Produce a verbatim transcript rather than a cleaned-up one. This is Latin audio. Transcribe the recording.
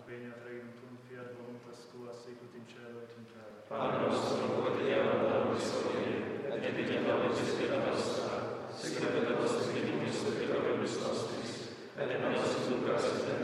vegna regnum fiat voluntas tua sicut in cielo et in terra. Pane nostrum quotidianum da nobis hodie, et dimitte nobis vita nostra, sicut et nos dimitimus debitoribus nostris, et ne nos inducas in